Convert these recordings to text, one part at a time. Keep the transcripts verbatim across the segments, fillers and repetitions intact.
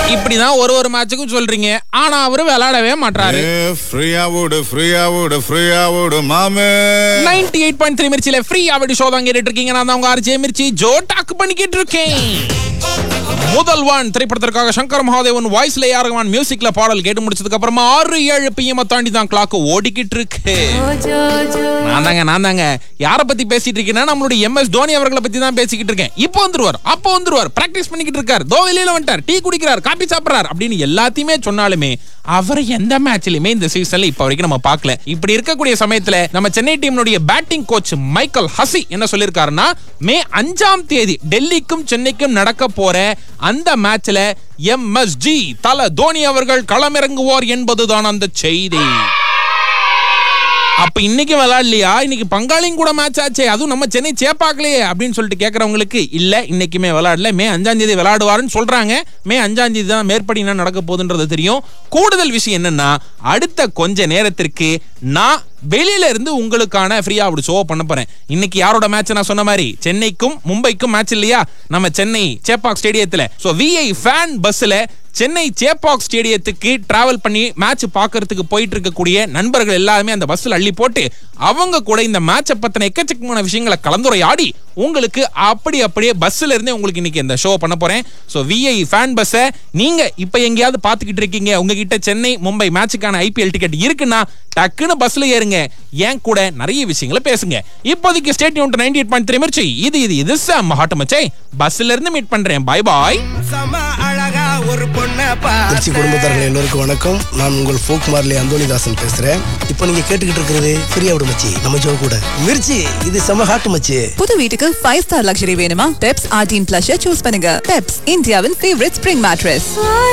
இப்படிதான் ஒரு ஒரு மேட்சுக்கும் சொல்றீங்க, ஆனா அவரு விளையாடவே மாட்டாரு. ஃப்ரீயா ஓடு ஃப்ரீயா ஓடு ஃப்ரீயா ஓடு மாமே. நைன்டி எயிட் பாயிண்ட் த்ரீ மிர்ச்சில ஃப்ரீயா ஓடு ஷோ தான் கேட்டுட்டு இருக்கீங்க. நான் தான் உங்க ஆர்ஜே மிர்ச்சி ஜோ டாக் பண்ணிக்கிட்டு இருக்கேன். முதல் ஒன் திரைப்படத்திற்காக சங்கர் மகாதேவன் வாய்ஸ்ல ஏ ஆர் ரஹ்மான் மியூசிக்ல பாடல் கேட்டு முடிச்சதுக்கு அப்புறமா ஆறு ஏழு பிஎம் தாண்டி தான் கிளாக் ஓடிக்கிட்டு இருக்கு. நான் தாங்க நான் தாங்க யார பத்தி பேசிட்டு இருக்கேன்னா நம்மளுடைய எம் எஸ் தோனி அவர்களை பத்தி தான் பேசிக்கிட்டு இருக்கேன். இப்போ வந்துருவார், அப்போ வந்துருவார், பிராக்டிஸ் பண்ணிக்கிட்டு இருக்காரு, தோ வெளியில வந்துட்டார், டீ குடிக்கிறார், காபி சாப்பிடுறார் அப்படின்னு எல்லாத்தையுமே சொன்னாலுமே அவர் எந்த மேட்ச்லயுமே இந்த சீசன்ல இப்ப வரைக்கும் நம்ம பார்க்கல. இப்படி இருக்கக்கூடிய சமயத்துல நம்ம Chennai டீமுடைய batting coach Michael Hussey என்ன சொல்லிருக்காருன்னா, மே அஞ்சாம் தேதி டெல்லிக்கும் சென்னைக்கும் நடக்க போற அந்த மேட்ச்ல எம் எஸ் ஜி தல தோனி அவர்கள் களமிறங்குவார் என்பதுதான் அந்த செய்தி. அப்ப இன்னைக்கு விளையாடலையா, இன்னைக்கு பங்காளியும் கூட மேட்ச் ஆச்சே, அதுவும் நம்ம சென்னை சேப்பாக்கலையே அப்படின்னு சொல்லிட்டு கேட்கறவங்களுக்கு இல்ல, இன்னைக்குமே விளையாடல, மே அஞ்சாம் தேதி விளையாடுவாருன்னு சொல்றாங்க. மே அஞ்சாம் தேதி தான் மேற்படி என்ன நடக்க போகுதுன்றது தெரியும். கூடுதல் விஷயம் என்னன்னா, அடுத்த கொஞ்ச நேரத்திற்கு நான் வெளியில இருந்து உங்களுக்கான ஃப்ரீயா அப்படி ஷோ பண்ண போறேன். இன்னைக்கு யாரோட மேட்ச் நான் சொன்ன மாதிரி சென்னைக்கும் மும்பைக்கும் மேட்ச் இல்லையா, நம்ம Chennai Chepauk ஸ்டேடியத்துல. So VI fan பஸ்ல சென்னை சேப்பாக் ஸ்டேடியத்துக்கு டிராவல் பண்ணி மேட்ச் பார்க்கறதுக்கு போயிட்டு இருக்கக்கூடிய நண்பர்கள் எல்லாருமே அந்த பஸ்ல அள்ளி போட்டு அவங்க கூட இந்த மேட்சை பத்தின எக்கச்சக்கமான விஷயங்களை கலந்துரையாடி உங்களுக்கு அப்படி அப்படியே பஸ்ல இருந்தே உங்களுக்கு இன்னைக்கு இந்த ஷோ பண்ண போறேன். சோ விஐ ஃபேன் பஸ் நீங்க இப்ப எங்கேயாவது பாத்துக்கிட்டு இருக்கீங்க, உங்ககிட்ட சென்னை மும்பை மேட்சுக்கான ஐபிஎல் டிக்கெட் இருக்குன்னா டக்குன்னு பஸ்ல ஏறுங்க, ஏன் கூட நிறைய விஷயங்களை பேசுங்க. இப்போதைக்கு state unit ninety eight point three Mirchi இது இது இது செம்ம ஹாட் மச்சே. பஸ்ல இருந்து மீட் பண்றேன், பை பாய். திருச்சி குடும்பத்தார்கள் எல்லோருக்கும் வணக்கம். நான் உங்கள் ஃபோக் மார்லி அந்தோனிதாசன் பேசுறேன். இப்போ நீங்க கேட்டுக்கிட்டு இருக்கிறது ஃப்ரீயா விடு மச்சி, நம்ம ஜோ கூட மிர்ச்சி இது செம ஹாட் மச்சி. புது வீட்டுக்கு ஃபைவ் ஸ்டார் லக்ஸரி வேணுமா? பெப்ஸ் ஆர்டீன் பிளஸ் சூஸ் பண்ணுங்க. பெப்ஸ் இந்தியாவின் favourite spring mattress.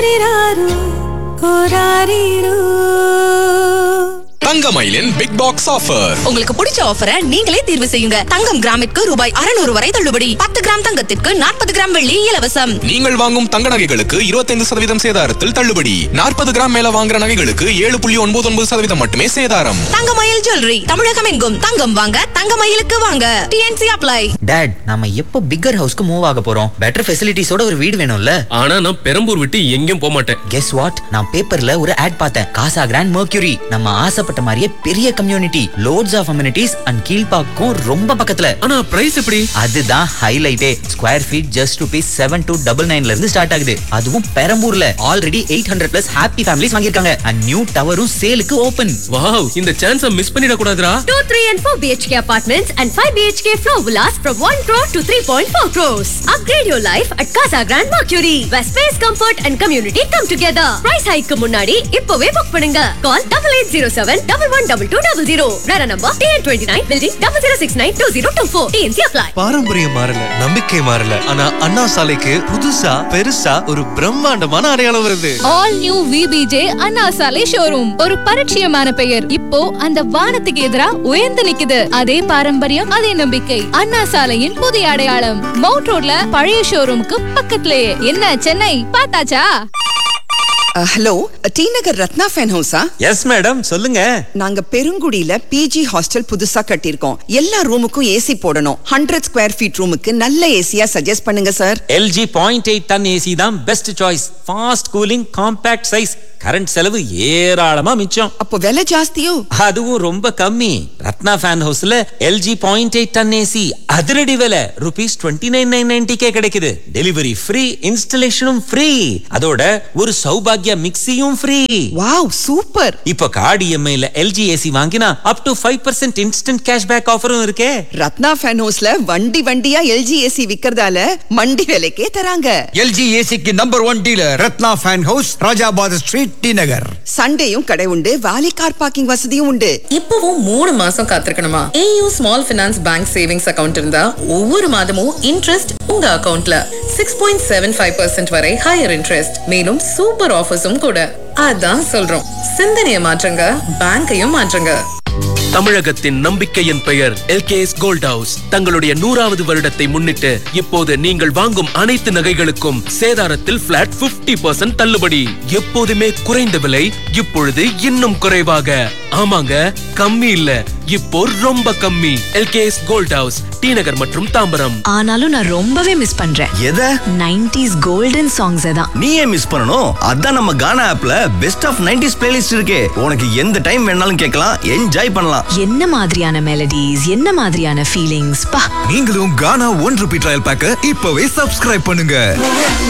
தங்கமயிலின் big box offer. உங்களுக்கு பிடிச்ச ஆஃபரை நீங்களே தேர்வு செய்யுங்க. தங்கம் கிராமிற்கு ரூபாய் அறுநூறு வரை தள்ளுபடி. பத்து கிராம் தங்கத்திற்கு நாற்பது கிராம் வெள்ளி இலவசம். நீங்கள் வாங்கும் தங்க நகைகளுக்கு இருபத்தைந்து சதவீதம் சேதாரத்தில் தள்ளுபடி. நாற்பது கிராம் மேல வாங்குற நகைகளுக்கு ஏழு புள்ளி ஒன்பது ஒன்பது சதவீதம் மட்டுமே சேதாரம். தங்கமயில் ஜுவல்லரி தமிழகம் எங்கும். தங்கம் வாங்க தங்கமயிலுக்கு வாங்க. DNC apply. டாட், நாம எப்போ பிக்கர் ஹவுஸ்க்கு மூவ் ஆக போறோம்? பெட்டர் ஃபெசிலிட்டிஸோட ஒரு வீடு வேணும்ல. ஆனா நான் பெரம்பூர் விட்டு எங்கேயும் போக மாட்டேன். கெஸ் வாட், நான் பேப்பர்ல ஒரு ஆட் பார்த்தேன். காசா கிராண்ட் மர்க்யூரி நம்ம ஆசைப்பட்ட மாதிரியே பெரிய community, loads of amenities and கீழ்பாக்கும் ரொம்ப பக்கத்துல. ஆனா பிரைஸ் எப்படி? அதுதான் ஹைலைட்டே. Square feet just rupees seven two double நைன்ல இருந்து ஸ்டார்ட் ஆகுது. அதுவும் பெரம்பூர்ல already eight hundred plus happy families வாங்கிருக்காங்க. And new டவரும் சேலுக்கு ஓபன். வாவ், இந்த சான்ஸை மிஸ் பண்ணிட கூடாதுடா. two, three and four B H K apartments and five B H K floor villas from one crore to three point four crores. Upgrade your life at Casa Grand Mercury, where space, comfort and community come together. Price hike முன்னாடி இப்பவே book பண்ணுங்க. Call double eight zero seven double one double two double zero. Rara number T N twenty-nine building double zero six nine two zero two four. T N C apply. பாரம்பரியம் மாறல, நம்பிக்கை மாறல, ஆனா அண்ணா சாலைக்கு புதுசா பெருசா ஒரு பிரம்மாண்டமான அடையாளம் வருது. All new V B J அண்ணா சாலை ஷோரூம். ஒரு பரிச்சயமான பெயர் இப்போ அந்த வானத்துக்கு எதிரா உயர்ந்து நிக்குது. அதே பாரம்பரியம், அதே நம்பிக்கை. அண்ணா சாலையின் புதிய அடையாளம் மவுண்ட் ரோட்ல பழைய ஷோரூமுக்கு பக்கத்துலயே. என்ன சென்னை பார்த்தாச்சா? ஹலோ, டி நகர் ரத்னா ஃபேன் ஹவுஸா? எஸ் மேடம், சொல்லுங்க. நாங்க பெருங்குடியில பிஜி ஹாஸ்டல் புதுசா கட்டியிருக்கோம். எல்லா ரூமுக்கும் ஏசி போடணும். ஹண்ட்ரட் ஸ்கொயர் ஃபீட் ரூமுக்கு நல்ல ஏசியா சஜஸ்ட் பண்ணுங்க sir. LG point eight ton AC தான் best choice. Fast cooling, compact size, current செலவு ஏராளமா மிச்சம். அப்போ விலை ஜாஸ்தியோ? அதுவும் ரொம்ப கம்மி. ரத்னா ஃபேன் ஹவுஸ்ல LG point eight ton AC அதிரடி விலை ருபீஸ் டுவெண்ட்டி நைன் நைன் நைன்டிக்கே கிடைக்குது. டெலிவரி ஃப்ரீ, இன்ஸ்டலேஷனும் ஃப்ரீ, அதோட ஒரு சௌபாகியா மிக்சியும் ஃப்ரீ. Wow, super. இப்போ கார்டு இஎம்ஐல எல்ஜி ஏசி வாங்கினா up to five percent instant cashback ஆஃபரும் இருக்கே. ரத்னா ஃபேன் ஹவுஸ்ல வண்டி வண்டியா எல்ஜி ஏசி விக்கிறதால மண்டி விலைக்கே தராங்க. எல்ஜி ஏசிக்கு number one dealer Ratna fan house, Rajabather street, D நகர். சண்டேயும் கடை உண்டு, வாலி கார் பார்க்கிங் வசதியும் உண்டு. இப்பவும் மூணு மாசம் காத்திருக்கணுமா? AU small finance bank savings account இருந்தா ஒவ்வொரு மாதமும் இன்ட்ரெஸ்ட் உங்க அக்கவுண்ட்ல six point seven five percent வரை ஹையர் இன்ட்ரெஸ்ட். மேலும் சூப்பர் ஆஃபர்ஸும் கூட. அதான் சொல்றோம், சிந்தனையை மாற்றுங்க, பேங்கையும் மாற்றுங்க. தமிழகத்தின் நம்பிக்கையின் பெயர் எல்கேஎஸ் கோல்ட் ஹவுஸ். தங்களுடைய நூறாவது வருடத்தை முன்னிட்டு இப்போது நீங்கள் வாங்கும் அனைத்து நகைகளுக்கும் சேதாரத்தில் பிளாட் பிப்டி பர்சன்ட் தள்ளுபடி. எப்போதுமே குறைந்த விலை, இப்பொழுது இன்னும் குறைவாக. ஆமாங்க, கம்மி இல்ல, இப்போ ரொம்ப கம்மி. எல்கேஎஸ் கோல்ட் ஹவுஸ், டி நகர் மற்றும் தாம்பரம். ஆனாலும் நான் ரொம்பவே மிஸ் பண்றேன். எதை? நைன்டிஸ் கோல்டன் சாங்ஸ் தான். நீயே மிஸ் பண்ணணும். அதான் நம்ம கானா ஆப்ல பெஸ்ட் ஆஃப் நைன்டிஸ் பிளேலிஸ்ட் இருக்கே. உனக்கு எந்த டைம் வேணாலும் கேட்கலாம், என்ஜாய் பண்ணலாம். என்ன மாதிரியான மெலடிஸ், என்ன மாதிரியான ஃபீலிங்ஸ் பா. நீங்களும் கானா ஒன் ரூபி ட்ரையல் பேக்க இப்பவே சப்ஸ்கிரைப் பண்ணுங்க.